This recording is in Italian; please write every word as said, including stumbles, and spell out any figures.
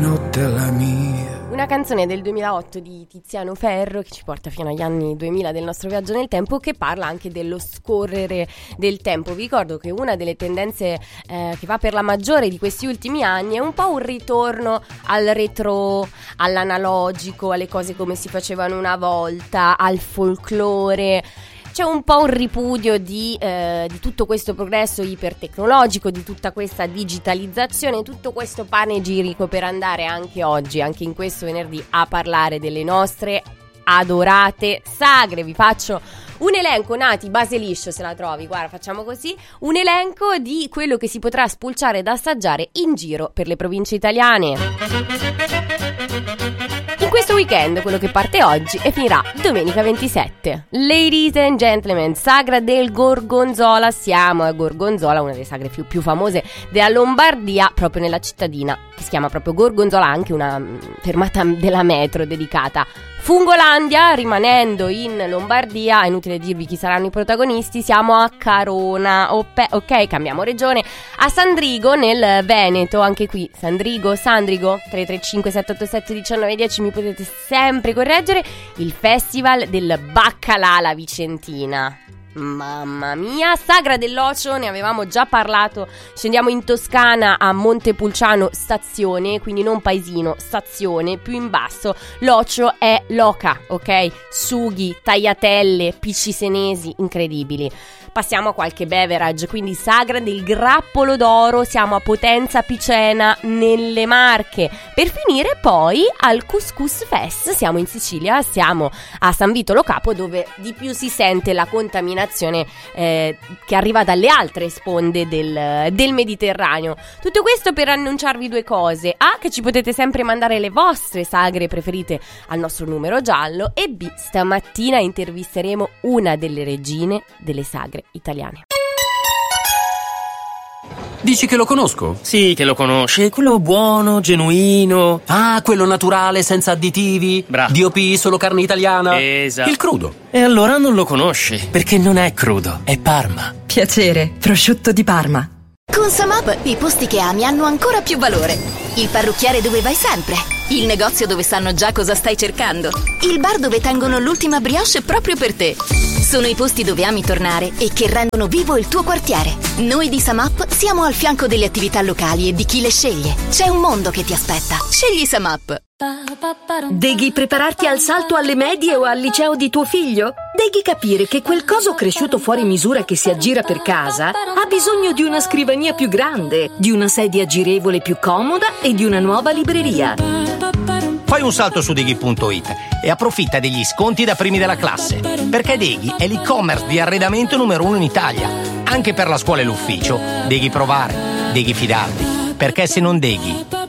notte alla mia. Una canzone del duemilaotto di Tiziano Ferro che ci porta fino agli anni duemila del nostro viaggio nel tempo, che parla anche dello scorrere del tempo. Vi ricordo che una delle tendenze eh, che va per la maggiore di questi ultimi anni è un po' un ritorno al retro, all'analogico, alle cose come si facevano una volta, al folklore. C'è un po' un ripudio di, eh, di tutto questo progresso ipertecnologico, di tutta questa digitalizzazione, tutto questo panegirico per andare anche oggi, anche in questo venerdì, a parlare delle nostre adorate sagre. Vi faccio un elenco, Nati, base liscio se la trovi, guarda, facciamo così, un elenco di quello che si potrà spulciare ed assaggiare in giro per le province italiane. In questo weekend, quello che parte oggi e finirà domenica ventisette. Ladies and gentlemen, sagra del Gorgonzola. Siamo a Gorgonzola, una delle sagre più, più famose della Lombardia, proprio nella cittadina, che si chiama proprio Gorgonzola, anche una mh, fermata della metro dedicata. Fungolandia, rimanendo in Lombardia, è inutile dirvi chi saranno i protagonisti, siamo a Carona, Oppe, ok, cambiamo regione, a Sandrigo nel Veneto, anche qui Sandrigo, Sandrigo, tre tre cinque sette otto sette uno nove uno zero, mi potete sempre correggere, il Festival del Baccalà alla Vicentina. Mamma mia, sagra dell'ocio, ne avevamo già parlato. Scendiamo in Toscana a Montepulciano stazione, quindi non paesino, stazione, più in basso. L'ocio è l'oca, ok? Sughi, tagliatelle, pisci senesi, incredibili. Passiamo a qualche beverage, quindi sagra del Grappolo d'Oro, siamo a Potenza Picena nelle Marche. Per finire poi al Couscous Fest, siamo in Sicilia, siamo a San Vito Lo Capo, dove di più si sente la contaminazione eh, che arriva dalle altre sponde del, del Mediterraneo. Tutto questo per annunciarvi due cose: A, che ci potete sempre mandare le vostre sagre preferite al nostro numero giallo, e B, stamattina intervisteremo una delle regine delle sagre italiane. Dici che lo conosco? Sì, che lo conosci, quello buono, genuino. Ah, quello naturale, senza additivi. Bravo. D O P, solo carne italiana. Esatto. Il crudo. E allora non lo conosci, perché non è crudo, è Parma. Piacere, prosciutto di Parma. Con Samap i posti che ami hanno ancora più valore. Il parrucchiere dove vai sempre. Il negozio dove sanno già cosa stai cercando. Il bar dove tengono l'ultima brioche proprio per te. Sono i posti dove ami tornare e che rendono vivo il tuo quartiere. Noi di Samap siamo al fianco delle attività locali e di chi le sceglie. C'è un mondo che ti aspetta. Scegli Samap. Devi prepararti al salto alle medie o al liceo di tuo figlio? Devi capire che quel coso cresciuto fuori misura che si aggira per casa ha bisogno di una scrivania più grande, di una sedia girevole più comoda e di una nuova libreria. Fai un salto su Deghi punto it e approfitta degli sconti da primi della classe, perché Deghi è l'e-commerce di arredamento numero uno in Italia. Anche per la scuola e l'ufficio, Deghi provare, Deghi fidarti, perché se non Deghi,